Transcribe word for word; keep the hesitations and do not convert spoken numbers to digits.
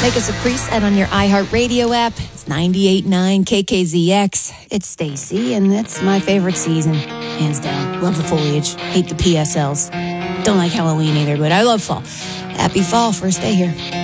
Make us a preset on your iHeartRadio app. It's ninety-eight point nine K K Z X. It's Stacy, and it's my favorite season. Hands down. Love the foliage. Hate the P S Ls. Don't like Halloween either, but I love fall. Happy fall. First day here.